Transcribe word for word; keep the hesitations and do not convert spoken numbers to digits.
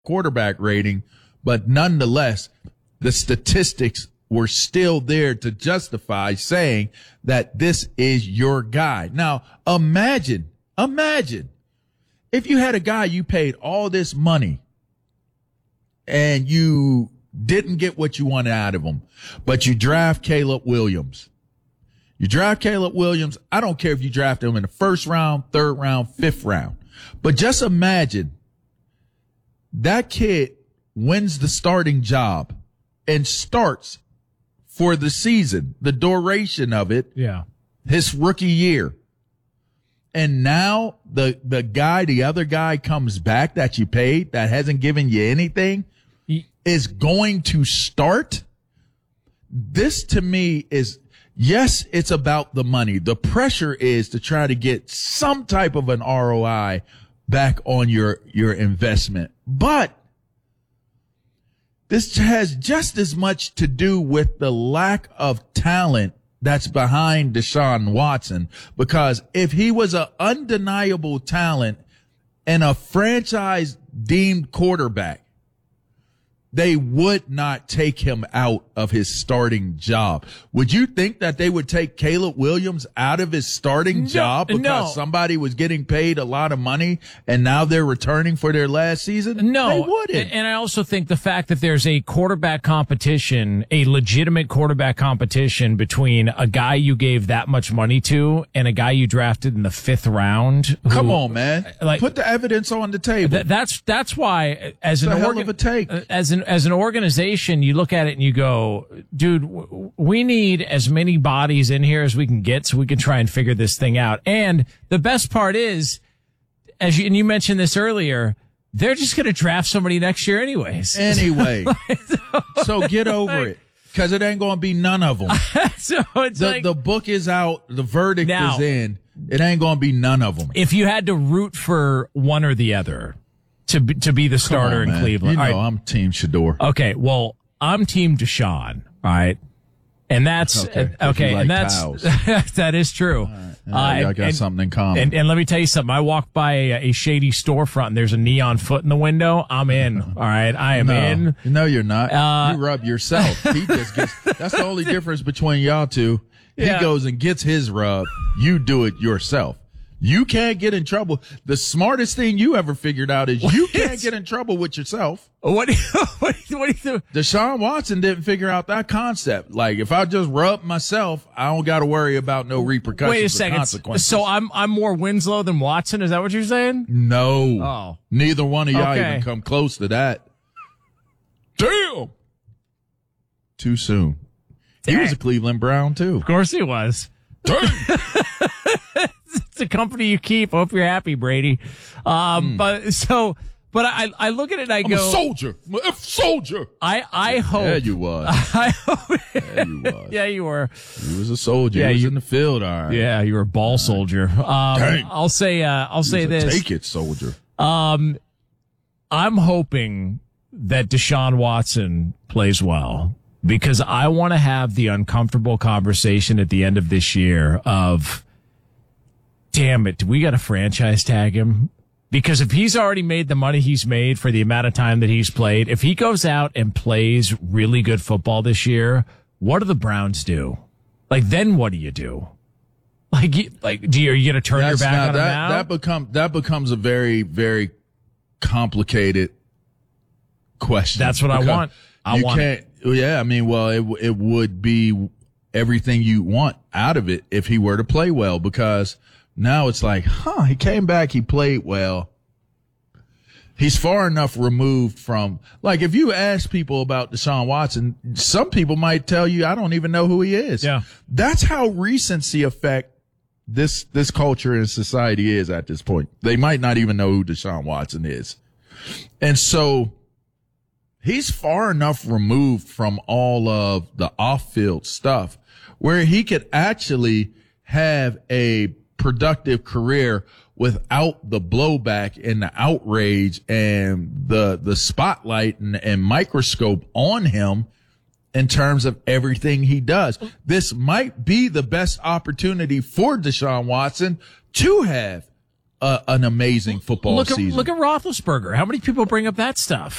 quarterback rating, but nonetheless, the statistics were still there to justify saying that this is your guy. Now, imagine, imagine if you had a guy you paid all this money and you didn't get what you wanted out of him, but you draft Caleb Williams. You draft Caleb Williams. I don't care if you draft him in the first round, third round, fifth round, but just imagine that kid wins the starting job and starts for the season, the duration of it. Yeah. His rookie year. And now the, the guy, the other guy comes back that you paid that hasn't given you anything he, is going to start. This to me is, yes, it's about the money. The pressure is to try to get some type of an R O I back on your, your investment. But this has just as much to do with the lack of talent that's behind Deshaun Watson, because if he was an undeniable talent and a franchise deemed quarterback, they would not take him out of his starting job. Would you think that they would take Caleb Williams out of his starting no, job because no. somebody was getting paid a lot of money and now they're returning for their last season? No, they wouldn't. And, and I also think the fact that there's a quarterback competition, a legitimate quarterback competition between a guy you gave that much money to and a guy you drafted in the fifth round. Who, Come on, man. Like, put the evidence on the table. Th- that's that's why, as it's an a hell organ- of a take. as an as an organization, you look at it and you go, dude, w- we need as many bodies in here as we can get so we can try and figure this thing out. And the best part is, as you, and you mentioned this earlier, they're just going to draft somebody next year anyways. Anyway. So get over it. Because it ain't going to be none of them. So it's the, like, the book is out. The verdict now, is in. It ain't going to be none of them. If you had to root for one or the other to be, to be the starter on, in man. Cleveland. You know, right. I'm Team Shador. Okay, well, I'm Team Deshaun, all right? And that's Okay, uh, okay, you like and that's towels. that is true. Right. Yeah, Uh, y'all got and, something in common. And, and let me tell you something. I walked by a, a shady storefront and there's a neon foot in the window. I'm in. All right, I am no, in. No, you're not. Uh, you rub yourself. He just gets. That's the only difference between y'all two. He Yeah. goes and gets his rub. You do it yourself. You can't get in trouble. The smartest thing you ever figured out is you can't get in trouble with yourself. What do you, what do you, what do you Deshaun Watson didn't figure out that concept. Like, if I just rub myself, I don't got to worry about no repercussions Wait a or second. consequences. So I'm I'm more Winslow than Watson. Is that what you're saying? No. Oh. Neither one of y'all Okay. even come close to that. Damn. Too soon. He was a Cleveland Brown, too. Of course he was. Damn. It's a company you keep. Hope you're happy, Brady. Um, Mm. but so, but I, I look at it and I I'm go, a soldier. I'm a soldier. I, I hope. Yeah, you was. I hope. Yeah, you was. Yeah, you were. You was a soldier. Yeah, you was you- in the field, all right. Yeah, you were a ball soldier. Um, Dang. I'll say, uh, I'll You say was a this. Take it, soldier. Um, I'm hoping that Deshaun Watson plays well because I want to have the uncomfortable conversation at the end of this year of, damn it, do we got to franchise tag him? Because if he's already made the money he's made for the amount of time that he's played, if he goes out and plays really good football this year, what do the Browns do? Like, then what do you do? Like, you- like, do you, are you going to turn That's your back not- on him that, now? that become that becomes a very, very complicated question. That's what I Because want. I you want can't. Yeah, I mean, well, it it would be everything you want out of it if he were to play well, because now it's like, huh, he came back, he played well. He's far enough removed from, like, if you ask people about Deshaun Watson, some people might tell you, I don't even know who he is. Yeah. That's how recency effect this, this culture and society is at this point. They might not even know who Deshaun Watson is. And so he's far enough removed from all of the off-field stuff where he could actually have a productive career without the blowback and the outrage and the, the spotlight and, and microscope on him in terms of everything he does. This might be the best opportunity for Deshaun Watson to have a, an amazing football look at, season. Look at Roethlisberger. How many people bring up that stuff?